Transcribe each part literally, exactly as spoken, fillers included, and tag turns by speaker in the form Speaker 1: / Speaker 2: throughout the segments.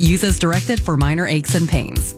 Speaker 1: Use as directed for minor aches and pains.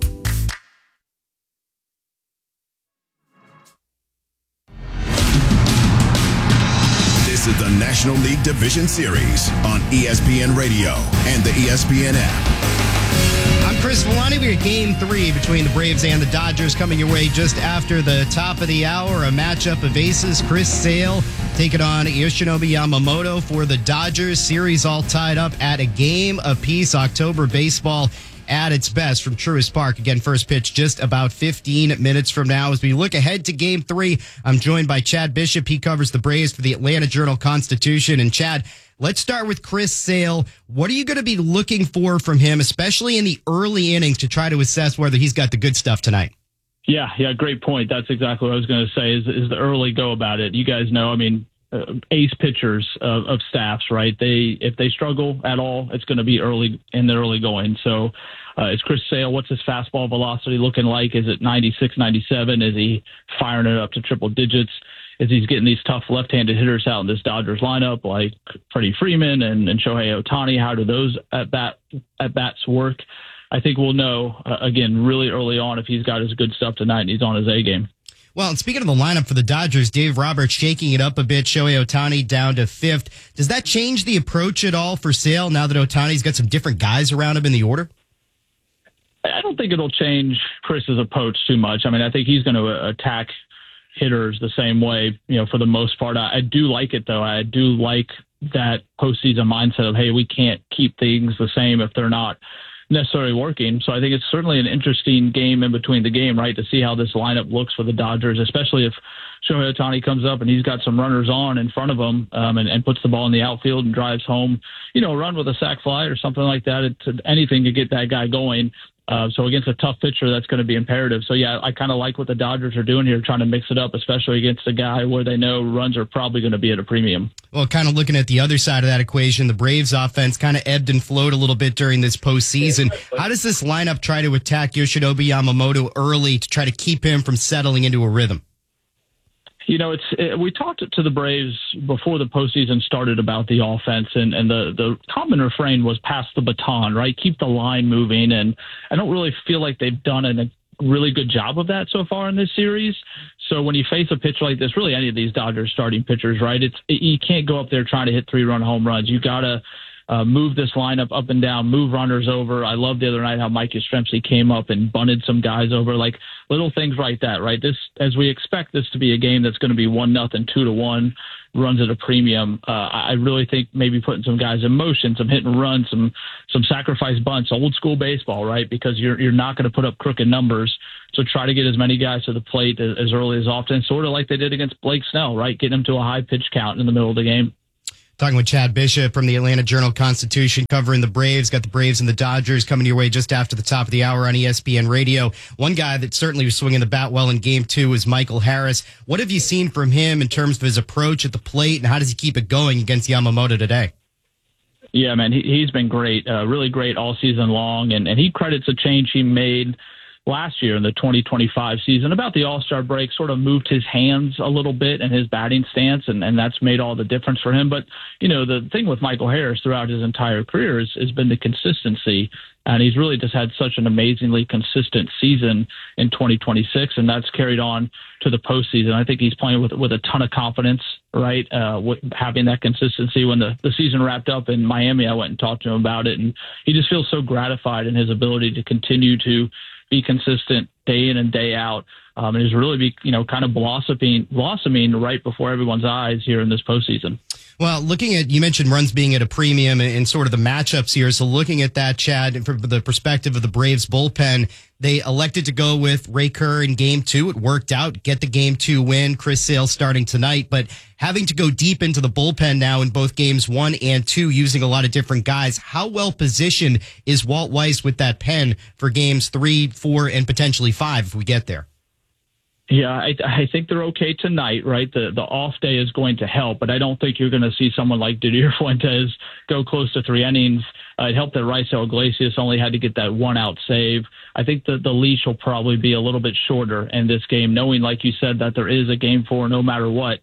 Speaker 2: This is the National League Division Series on E S P N Radio and the E S P N app.
Speaker 3: I'm Chris Villani. We're at game three between the Braves and the Dodgers coming your way just after the top of the hour. A matchup of aces. Chris Sale taking on Yoshinobu Yamamoto for the Dodgers. Series all tied up at a game apiece. October baseball at its best from Truist Park. Again, first pitch just about fifteen minutes from now. As we look ahead to game three, I'm joined by Chad Bishop. He covers the Braves for the Atlanta Journal-Constitution. And Chad, let's start with Chris Sale. What are you going to be looking for from him, especially in the early innings, to try to assess whether he's got the good stuff tonight?
Speaker 4: Yeah, yeah, great point. That's exactly what I was going to say is, is the early go about it. You guys know, I mean, uh, ace pitchers of, of staffs, right? They If they struggle at all, it's going to be early in the early going. So uh, is Chris Sale, what's his fastball velocity looking like? Is it ninety-six, ninety-seven? Is he firing it up to triple digits? Is he's getting these tough left-handed hitters out in this Dodgers lineup like Freddie Freeman and, and Shohei Ohtani? How do those at bat at bats work? I think we'll know, uh, again, really early on if he's got his good stuff tonight and he's on his A game.
Speaker 3: Well, and speaking of the lineup for the Dodgers, Dave Roberts shaking it up a bit, Shohei Ohtani down to fifth. Does that change the approach at all for Sale now that Ohtani's got some different guys around him in the order?
Speaker 4: I don't think it'll change Chris's approach too much. I mean, I think he's going to attack hitters the same way, you know, for the most part. I, I do like it, though. I do like that postseason mindset of, hey, we can't keep things the same if they're not necessarily working. So I think it's certainly an interesting game in between the game, right, to see how this lineup looks for the Dodgers, especially if Shohei Ohtani comes up and he's got some runners on in front of him um, and, and puts the ball in the outfield and drives home, you know, a run with a sac fly or something like that. It's anything to get that guy going. Uh, so against a tough pitcher, that's going to be imperative. So, yeah, I kind of like what the Dodgers are doing here, trying to mix it up, especially against a guy where they know runs are probably going to be at a premium.
Speaker 3: Well, kind of looking at the other side of that equation, the Braves offense kind of ebbed and flowed a little bit during this postseason. How does this lineup try to attack Yoshinobu Yamamoto early to try to keep him from settling into a rhythm?
Speaker 4: You know, it's it, we talked to the Braves before the postseason started about the offense, and, and the, the common refrain was pass the baton, right? Keep the line moving, and I don't really feel like they've done a really good job of that so far in this series. So when you face a pitch like this, really any of these Dodgers starting pitchers, right, it's it, you can't go up there trying to hit three-run home runs. You got to Uh, move this lineup up and down, move runners over. I love the other night how Mike Yastrzemski came up and bunted some guys over, like little things like that, right? This, as we expect this to be a game that's going to be one nothing, two to one, runs at a premium. Uh, I really think maybe putting some guys in motion, some hit and run, some some sacrifice bunts, old school baseball, right? Because you're you're not going to put up crooked numbers. So try to get as many guys to the plate as, as early as often, sort of like they did against Blake Snell, right? Getting him to a high pitch count in the middle of the game.
Speaker 3: Talking with Chad Bishop from the Atlanta Journal-Constitution, covering the Braves. Got the Braves and the Dodgers coming your way just after the top of the hour on E S P N Radio. One guy that certainly was swinging the bat well in game two was Michael Harris. What have you seen from him in terms of his approach at the plate, and how does he keep it going against Yamamoto today?
Speaker 4: Yeah, man, he, he's been great, uh, really great all season long, and, and he credits a change he made last year in the twenty twenty-five season about the All-Star break, sort of moved his hands a little bit and his batting stance, and, and that's made all the difference for him. But, you know, the thing with Michael Harris throughout his entire career is, has been the consistency, and he's really just had such an amazingly consistent season in twenty twenty-six, and that's carried on to the postseason. I think he's playing with with a ton of confidence, right, uh, with having that consistency. When the, the season wrapped up in Miami, I went and talked to him about it, and he just feels so gratified in his ability to continue to be consistent day in and day out, um, and is really be you know kind of blossoming blossoming right before everyone's eyes here in this postseason.
Speaker 3: Well, looking at, you mentioned runs being at a premium and sort of the matchups here. So looking at that, Chad, from the perspective of the Braves bullpen, they elected to go with Ray Kerr in game two. It worked out, get the game two win. Chris Sale starting tonight, but having to go deep into the bullpen now in both games one and two, using a lot of different guys. How well positioned is Walt Weiss with that pen for games three, four, and potentially five if we get there?
Speaker 4: Yeah, I, I think they're okay tonight, right? The the off day is going to help, but I don't think you're going to see someone like Didier Fuentes go close to three innings. Uh, it helped that Raisel Iglesias only had to get that one-out save. I think that the leash will probably be a little bit shorter in this game, knowing, like you said, that there is a game four no matter what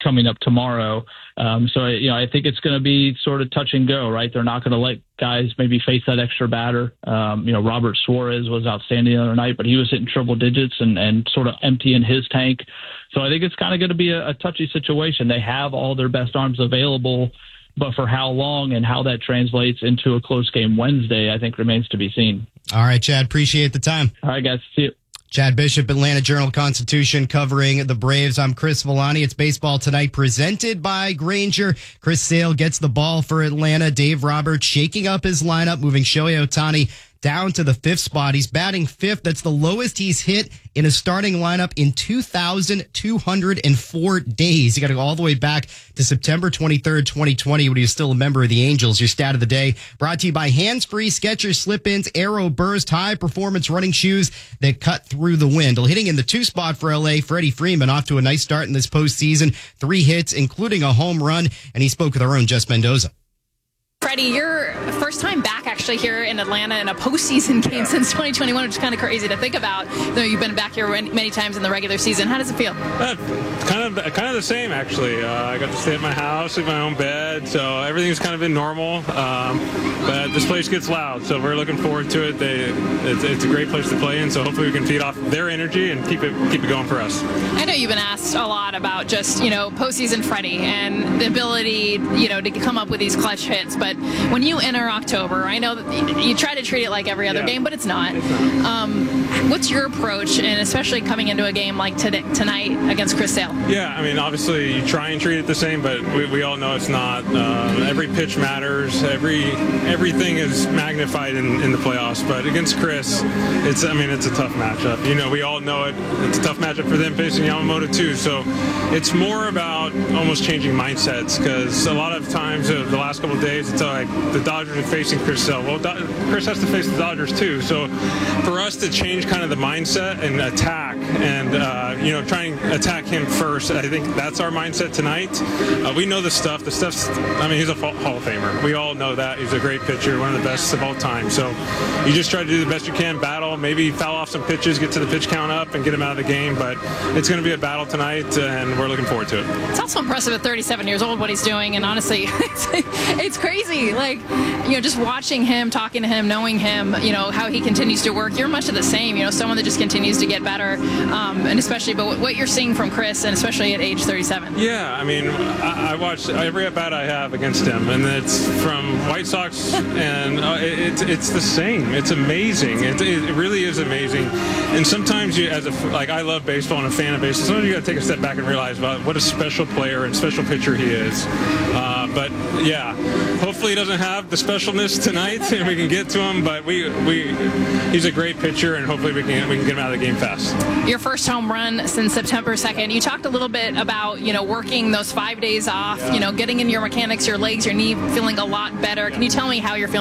Speaker 4: coming up tomorrow. Um, so, you know, I think it's going to be sort of touch and go, right? They're not going to let guys maybe face that extra batter. Um, you know, Robert Suarez was outstanding the other night, but he was hitting triple digits and, and sort of emptying his tank. So I think it's kind of going to be a, a touchy situation. They have all their best arms available, but for how long and how that translates into a close game Wednesday, I think remains to be seen.
Speaker 3: All right, Chad, appreciate the time.
Speaker 4: All right, guys. See you.
Speaker 3: Chad Bishop, Atlanta Journal-Constitution, covering the Braves. I'm Chris Villani. It's Baseball Tonight presented by Grainger. Chris Sale gets the ball for Atlanta. Dave Roberts shaking up his lineup, moving Shohei Ohtani down to the fifth spot. He's batting fifth. That's the lowest he's hit in a starting lineup in two thousand two hundred four days. You got to go all the way back to September twenty-third, twenty twenty, when he was still a member of the Angels. Your stat of the day brought to you by Hands Free Skechers Slip-ins, Aero Burst, high-performance running shoes that cut through the wind. Well, hitting in the two spot for L A, Freddie Freeman off to a nice start in this postseason. Three hits, including a home run, and he spoke with our own Jess Mendoza.
Speaker 5: Freddie, your first time back actually here in Atlanta in a postseason game since twenty twenty-one, which is kind of crazy to think about. Though you've been back here many times in the regular season. How does it feel?
Speaker 6: Uh, kind of kind of the same, actually. Uh, I got to stay at my house, sleep in my own bed, so everything's kind of been normal. Um, but this place gets loud, so we're looking forward to it. They, it's, it's a great place to play in, so hopefully we can feed off their energy and keep it keep it going for us.
Speaker 5: I know you've been asked a lot about just, you know, postseason Freddie and the ability, you know, to come up with these clutch hits, but when you enter October, I know that you try to treat it like every other yeah. game, but it's not. It's not. Um, what's your approach, and especially coming into a game like today, tonight against Chris Sale?
Speaker 6: Yeah, I mean, obviously you try and treat it the same, but we, we all know it's not. Uh, every pitch matters. Every everything is magnified in, in the playoffs. But against Chris, it's I mean, it's a tough matchup. You know, we all know it. It's a tough matchup for them facing Yamamoto too. So it's more about almost changing mindsets, because a lot of times uh, the last couple of days, it's like the Dodgers are facing Chris Sale. Well, Do- Chris has to face the Dodgers too. So for us to change kind of the mindset and attack and, uh, you know, try and attack him first, I think that's our mindset tonight. Uh, we know the stuff. The stuff's, I mean, he's a Hall of Famer. We all know that. He's a great pitcher, one of the best of all time. So you just try to do the best you can, battle, maybe foul off some pitches, get to the pitch count up and get him out of the game. But it's going to be a battle tonight, and we're looking forward to it.
Speaker 5: It's also impressive at thirty-seven years old what he's doing, and honestly, it's, it's crazy. Like, you know, just watching him, talking to him, knowing him, you know, how he continues to work. You're much of the same, you know, someone that just continues to get better, um, and especially, but what you're seeing from Chris, and especially at age thirty-seven.
Speaker 6: Yeah, I mean, I, I watch every at-bat I have against him, and it's from White Sox, and uh, it, it's it's the same. It's amazing. It, it really is amazing. And sometimes you, as a like, I love baseball and a fan of baseball. Sometimes you got to take a step back and realize about what a special player and special pitcher he is. Uh, but yeah, hopefully he doesn't have the specialness tonight, and we can get to him. But we we he's a great pitcher, and hopefully we can we can get him out of the game fast.
Speaker 5: Your first home run since September second. You talked a little bit about, you know, working those five days off. Yeah. You know, getting in your mechanics, your legs, your knee, feeling a lot better. Yeah. Can you tell me how you're feeling